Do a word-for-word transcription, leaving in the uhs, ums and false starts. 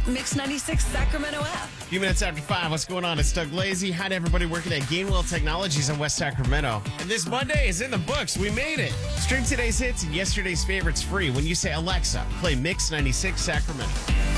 Mix ninety-six Sacramento app. A few minutes after five, what's going on? It's Doug Lazy. Hi to everybody working at Gainwell Technologies in West Sacramento. And this Monday is in the books. We made it. Stream today's hits and yesterday's favorites free when you say, Alexa, play Mix ninety-six Sacramento.